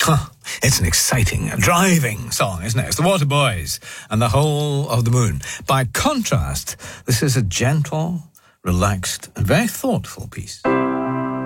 It's an exciting, driving song, isn't it? It's the Waterboys and The Whole of the Moon. By contrast, this is a gentle, relaxed, and very thoughtful piece.